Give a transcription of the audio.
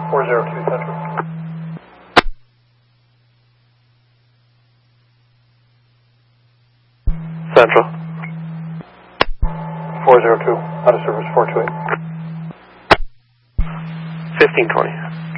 402 Central. Central. 402, out of service 428. 1520.